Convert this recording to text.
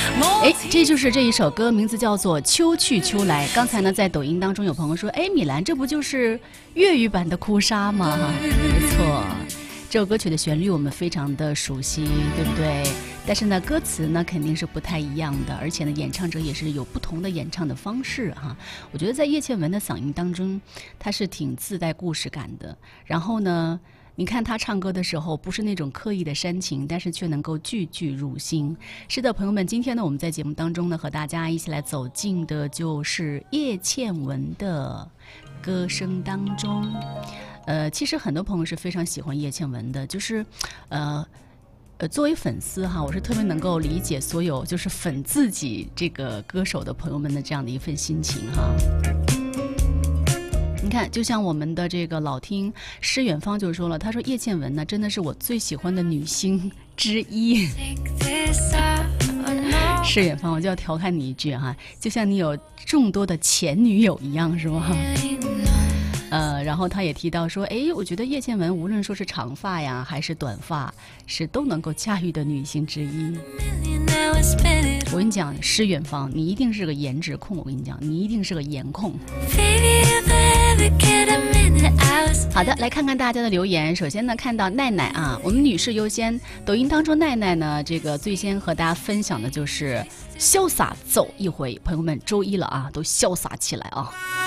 哎，这就是这一首歌，名字叫做《秋去秋来》。刚才呢，在抖音当中有朋友说，哎，米兰，这不就是粤语版的哭砂吗？没错，这首歌曲的旋律我们非常的熟悉，对不对？但是呢，歌词呢肯定是不太一样的，而且呢，演唱者也是有不同的演唱的方式哈。我觉得在叶倩文的嗓音当中，她是挺自带故事感的。然后呢，你看她唱歌的时候，不是那种刻意的煽情，但是却能够句句入心。是的，朋友们，今天呢，我们在节目当中呢，和大家一起来走进的就是叶倩文的歌声当中。其实很多朋友是非常喜欢叶倩文的，就是作为粉丝哈，我是特别能够理解所有就是粉自己这个歌手的朋友们的这样的一份心情哈。你看，就像我们的这个老听施远方就说了，他说叶倩文呢真的是我最喜欢的女星之一。施远方，我就要调侃你一句哈，就像你有众多的前女友一样，是吗？然后他也提到说，哎，我觉得叶倩文无论说是长发呀还是短发，是都能够驾驭的女性之一。我跟你讲，施远方，你一定是个颜值控，我跟你讲，你一定是个颜控。好的，来看看大家的留言。首先呢，看到奈奈啊，我们女士优先。抖音当中奈奈呢，这个最先和大家分享的就是潇洒走一回。朋友们，周一了啊，都潇洒起来啊！